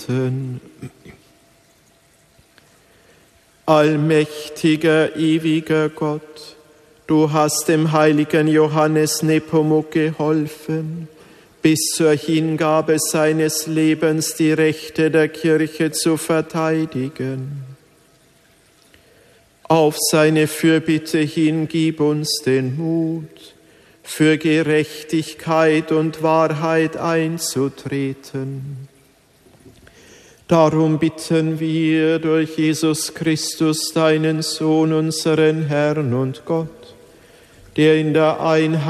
beten. Allmächtiger, ewiger Gott, du hast dem heiligen Johannes Nepomuk geholfen, bis zur Hingabe seines Lebens die Rechte der Kirche zu verteidigen. Auf seine Fürbitte hin gib uns den Mut, für Gerechtigkeit und Wahrheit einzutreten. Darum bitten wir durch Jesus Christus, deinen Sohn, unseren Herrn und Gott, der in der Einheit